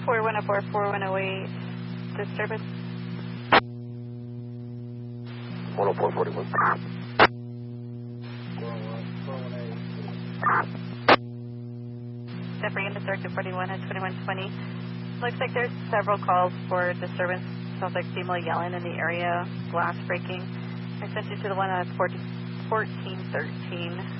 4104, 4108, disturbance. 10441. Stepping into circuit 41 at 2120. Looks like there's several calls for disturbance. Sounds like people yelling in the area, glass breaking. I sent you to the one at 1413.